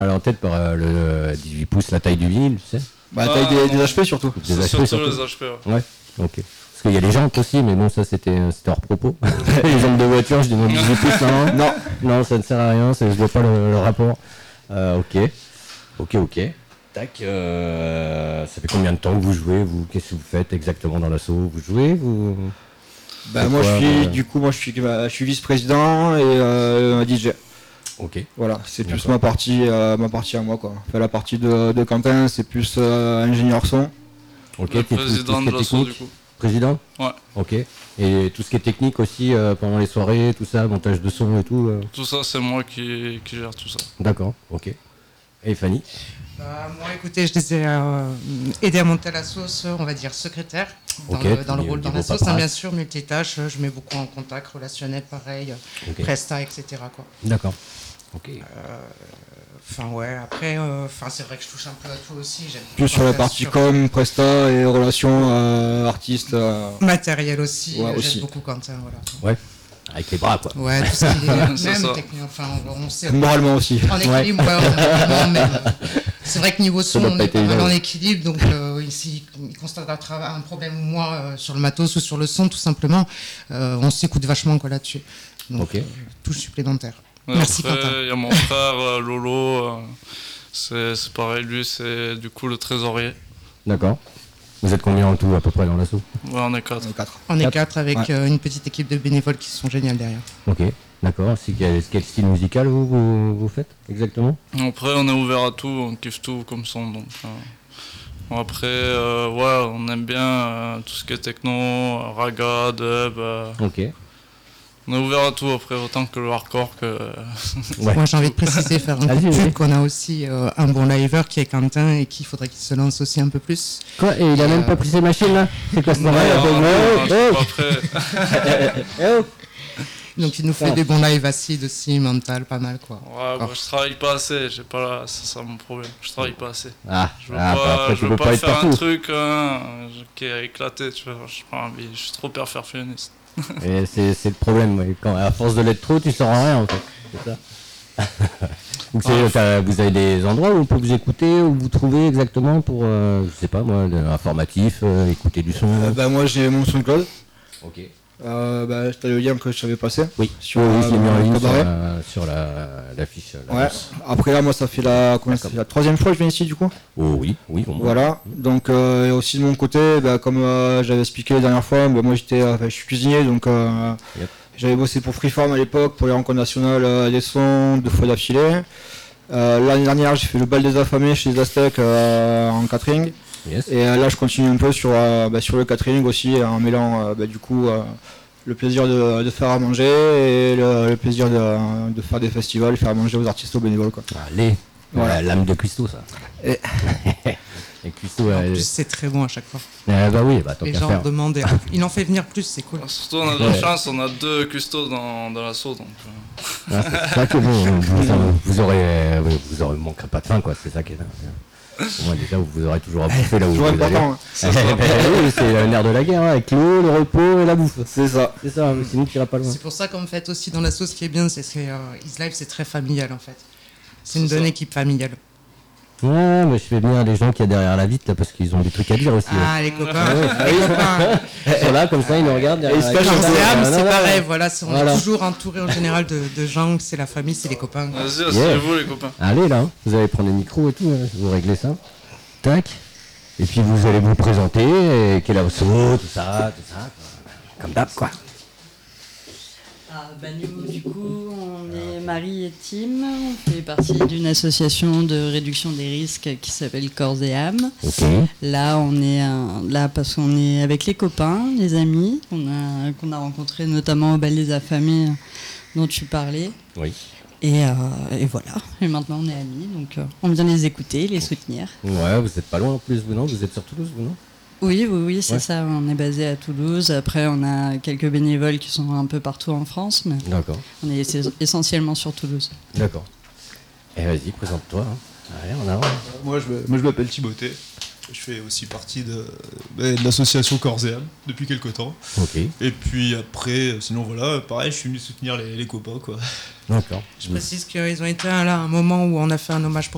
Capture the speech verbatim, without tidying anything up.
en tête par euh, le dix-huit pouces, la taille du vinyle, tu sais. Bah, la taille Ah, des, des non. H P surtout. Des C'est H P surtout surtout. les H P, ouais. Ouais, ok. Parce qu'il y a les jantes aussi, mais bon, ça c'était, c'était hors propos. Les jantes de voiture, je dis non, dix-huit pouces, non, non, non, ça ne sert à rien, c'est, je vois pas le, le rapport. Euh, ok, ok, ok. Tac, euh, ça fait combien de temps que vous jouez, vous? Qu'est-ce que vous faites exactement dans l'assaut? Vous jouez, vous... Bah, moi, je Pourquoi, suis, euh, du coup, moi, je suis, bah, je suis vice-président et euh, D J. Ok, Voilà, c'est plus D'accord. ma partie, euh, ma partie à moi, quoi. Enfin, la partie de, de Quentin, c'est plus euh, ingénieur son. ok. Le t'es tout- tout président ce qui de est l'assaut, du technique. coup. Président? Ouais. Ok. Et tout ce qui est technique aussi, euh, pendant les soirées, tout ça, montage de son et tout. euh, Tout ça, c'est moi qui, qui gère tout ça. D'accord, ok. Et Fanny? Bah, moi, écoutez, je les ai euh, aidés à monter la sauce, on va dire secrétaire, dans Ok, le, dans le tu- rôle tu dans veux la pas sauce, hein, parler. bien sûr, multitâche, je mets beaucoup en contact, relationnel, pareil, Ok. Presta, et cetera quoi. D'accord. Ok. Enfin, ouais, après, euh, enfin, c'est vrai que je touche un peu à tout aussi. J'aime Plus sur la faire partie sur- com, presta et relations euh, artistes. euh, Matériel aussi, Ouais, j'aime aussi. beaucoup Quentin, voilà. Ouais. Avec les bras, quoi. Ouais, tout ce qui est C'est même ça. technique, enfin, on, on sait. moralement aussi. En équilibre, ouais, on- vraiment, même. C'est vrai que niveau Ça son, doit on pas est être pas mal évident. en équilibre, donc euh, ici, il constate un, tra- un problème ou moi euh, sur le matos ou sur le son, tout simplement. Euh, on s'écoute vachement quoi là-dessus. Donc, Ok. euh, touche supplémentaire. Et Merci, après, Quentin. il y a mon frère, euh, Lolo. euh, c'est, c'est pareil, lui, c'est du coup le trésorier. D'accord. Vous êtes combien en tout, à peu près, dans l'assaut? Ouais, on est quatre. On est quatre. On est Quatre. quatre avec Ouais. euh, une petite équipe de bénévoles qui sont géniales derrière. Ok. D'accord. C'est quel, quel style musical vous, vous, vous faites, exactement? Après, on est ouvert à tout, on kiffe tout comme son. Donc, euh, bon, après, euh, ouais, on aime bien euh, tout ce qui est techno, euh, raga, dub. euh, Ok. on est ouvert à tout, après, autant que le hardcore que. Ouais. Moi j'ai envie de préciser, faire un coup Vas-y, de vas-y. pub qu'on a aussi euh, un bon liver qui est Quentin et qu'il faudrait qu'il se lance aussi un peu plus. Quoi? Et il a Et, même euh, pas pris ses machines, là? C'est quoi ce Ouais, bordel? non, non, Oh, je suis oh, pas prêt. oh, oh. Donc il nous fait Ah. des bons lives acides aussi, mental, pas mal quoi. Ouais, moi, je travaille pas assez, j'ai pas la... c'est ça mon problème. Je travaille pas assez. Ah, Je veux ah, bah, pas, après, je tu veux peux pas, pas être faire un partout. truc hein, qui est éclaté, tu vois. J'ai pas envie, je suis trop perfectionniste. Et c'est, c'est le problème, ouais. Quand, à force de l'être trop, tu sors en rien, en fait. C'est ça. Donc, c'est- Ouais. t'as- vous avez des endroits où on peut vous écouter, où vous trouvez exactement pour, euh, je sais pas moi, de- informatif, euh, écouter du son. Euh, bah, moi, j'ai mon SoundCloud. Ok. Euh, bah, c'était le lien que je savais passer. Oui, Sur, oui, oui, euh, je l'ai mis en le ligne sur, cabaret. la, sur la, l'affiche. la Ouais. annonce. Après, là, moi, ça fait la, combien D'accord. c'est la troisième fois que je viens ici, du coup. Oh oui, oui, au moins. Voilà. Donc, euh, et aussi de mon côté, bah, comme euh, j'avais expliqué la dernière fois, bah, moi, j'étais, euh, enfin, je suis cuisinier, donc euh, Yep. j'avais bossé pour Freeform à l'époque, pour les rencontres nationales euh, des sons, deux fois d'affilée. Euh, l'année dernière, j'ai fait le bal des affamés chez les Aztèques euh, en catering. Yes. Et euh, là, je continue un peu sur, euh, bah, sur le catering aussi, en mêlant euh, bah, du coup euh, le plaisir de, de faire à manger et le, le plaisir de, de faire des festivals, faire à manger aux artistes, aux bénévoles. Quoi. Allez, Voilà. voilà, l'âme de Cuisto, ça. Et- Et Cuisto, En euh, plus c'est très bon à chaque fois. euh, bah oui, bah tant Les qu'à gens faire. demandent, et il en fait venir plus, c'est cool. Surtout, on a de Ouais. la chance, on a deux custos dans, dans l'assaut. Donc, euh, Ah, c'est ça que bon, vous, vous aurez, euh, oui, vous aurez manquerez pas de faim, quoi. C'est ça qui est. Au moins déjà, vous aurez toujours à bouffer là où Toujours vous allez. important. hein. Eh ben oui, c'est le nerf de la guerre, hein, avec l'eau, le repos et la bouffe. C'est ça. C'est ça, sinon tu iras pas loin. C'est pour ça qu'en fait aussi dans la sauce, ce qui est bien, c'est que euh, His Life c'est très familial en fait. C'est une C'est bonne ça. équipe familiale. Ouais, mais je fais bien les gens qui y a derrière la vitre là parce qu'ils ont des trucs à dire aussi. Ah les copains, Ah ouais. les copains. Ils sont là comme ça, ils nous regardent derrière Et ils se la cachent vitre. un peu. Corséam, Ah, c'est non, non, pareil, voilà, c'est- on Voilà. est toujours entouré en général de, de gens, c'est la famille, c'est les copains. quoi. Vas-y, Yeah. asseyez-vous les copains. Allez là, hein. Vous allez prendre les micros et tout, hein. Vous réglez ça. Tac. Et puis vous allez vous présenter, et quel assaut, tout ça, tout ça. quoi. Comme d'hab quoi. Ah, bah, nous, du coup, on est Marie et Tim. On fait partie d'une association de réduction des risques qui s'appelle Corps et âme. Ok. Là, on est un- là parce qu'on est avec les copains, les amis qu'on a, qu'on a rencontrés notamment au bal des affamés euh, dont tu parlais. Oui. Et, euh, et voilà. Et maintenant, on est amis, donc euh, on vient les écouter, les soutenir. Ouais, vous êtes pas loin en plus, vous non? Vous êtes sur Toulouse, vous non? Oui, oui, oui, c'est Ouais. ça. On est basé à Toulouse. Après, on a quelques bénévoles qui sont un peu partout en France, mais D'accord. on est ess- essentiellement sur Toulouse. D'accord. Et vas-y, présente-toi. Hein. Allez, en avant. Moi je, me- moi, je m'appelle Timothée. Je fais aussi partie de, de l'association Corps et âme depuis quelques temps. Ok. Et puis après, sinon voilà, pareil, je suis venu soutenir les, les copains quoi. D'accord. Je précise qu'ils ont été là à un moment où on a fait un hommage pour